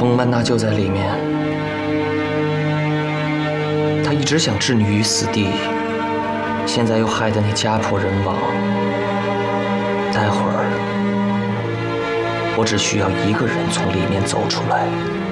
孟曼娜就在里面，她一直想置你于死地，现在又害得你家破人亡。待会儿，我只需要一个人从里面走出来。